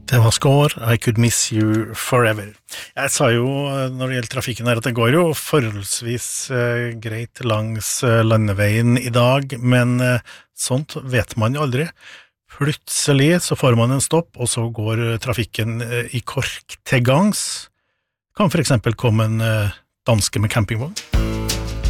Det var Score, I Could Miss You Forever. Jeg sa jo når det gjelder trafikken her at det går jo forholdsvis greit langs landeveien i dag, men sånt vet man jo aldri. Plutselig så får man en stopp, og så går trafikken i kork til gangs. Kan for eksempel komme en danske med campingvogn.